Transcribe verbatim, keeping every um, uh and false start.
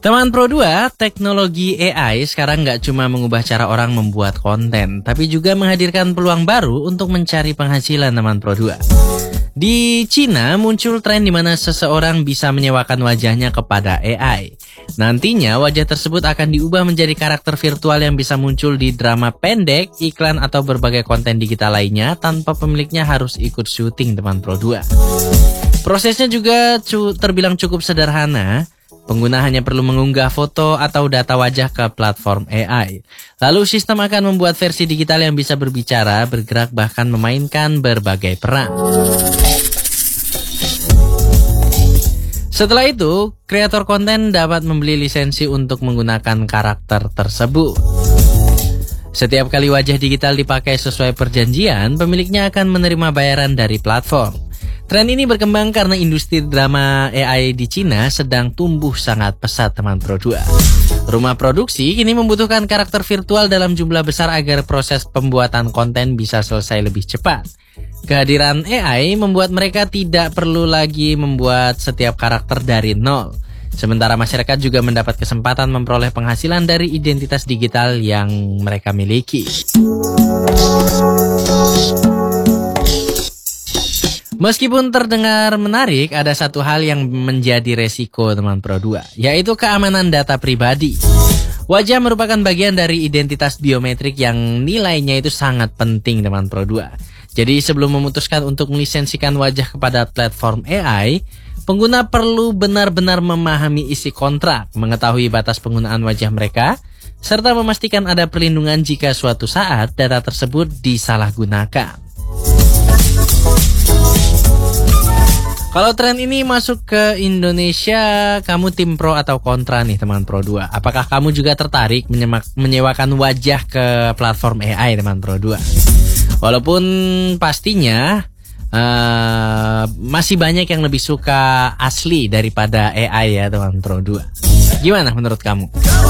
Teman Pro dua, teknologi A I sekarang nggak cuma mengubah cara orang membuat konten, tapi juga menghadirkan peluang baru untuk mencari penghasilan teman Pro dua. Di Cina muncul tren di mana seseorang bisa menyewakan wajahnya kepada A I. Nantinya wajah tersebut akan diubah menjadi karakter virtual yang bisa muncul di drama pendek, iklan atau berbagai konten digital lainnya tanpa pemiliknya harus ikut syuting teman Pro dua. Prosesnya juga cu- terbilang cukup sederhana. Pengguna hanya perlu mengunggah foto atau data wajah ke platform A I. Lalu sistem akan membuat versi digital yang bisa berbicara, bergerak, bahkan memainkan berbagai peran. Setelah itu, kreator konten dapat membeli lisensi untuk menggunakan karakter tersebut. Setiap kali wajah digital dipakai sesuai perjanjian, pemiliknya akan menerima bayaran dari platform. Tren ini berkembang karena industri drama A I di Cina sedang tumbuh sangat pesat teman Pro dua. Rumah produksi kini membutuhkan karakter virtual dalam jumlah besar agar proses pembuatan konten bisa selesai lebih cepat. Kehadiran A I membuat mereka tidak perlu lagi membuat setiap karakter dari nol. Sementara masyarakat juga mendapat kesempatan memperoleh penghasilan dari identitas digital yang mereka miliki. Meskipun terdengar menarik, ada satu hal yang menjadi resiko teman Pro dua, yaitu keamanan data pribadi. Wajah merupakan bagian dari identitas biometrik yang nilainya itu sangat penting teman Pro dua. Jadi sebelum memutuskan untuk melisensikan wajah kepada platform A I, pengguna perlu benar-benar memahami isi kontrak, mengetahui batas penggunaan wajah mereka, serta memastikan ada perlindungan jika suatu saat data tersebut disalahgunakan. Kalau tren ini masuk ke Indonesia, kamu tim pro atau kontra nih teman Pro dua? Apakah kamu juga tertarik menyemak, menyewakan wajah ke platform A I teman Pro dua? Walaupun pastinya uh, masih banyak yang lebih suka asli daripada A I ya teman Pro dua. Gimana menurut kamu?